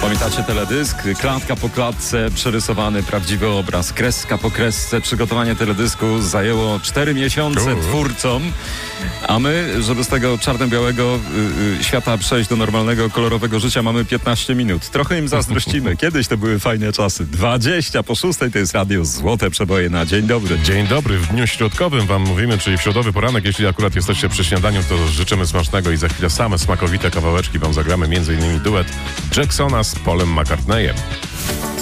Pamiętacie teledysk? Klatka po klatce, przerysowany prawdziwy obraz, kreska po kresce. Przygotowanie teledysku zajęło 4 miesiące twórcom, a my, żeby z tego czarno-białego świata przejść do normalnego, kolorowego życia, mamy 15 minut. Trochę im zazdrościmy. Kiedyś to były fajne czasy. 20:06 to jest radio Złote Przeboje na Dzień Dobry. Dzień dobry. W dniu środkowym wam mówimy, czyli w środowy poranek. Jeśli akurat jesteście przy śniadaniu, to życzymy smacznego i za chwilę same smakowite kawałeczki wam zagramy. Między innymi duet Jacksona z Paulem McCartneyem.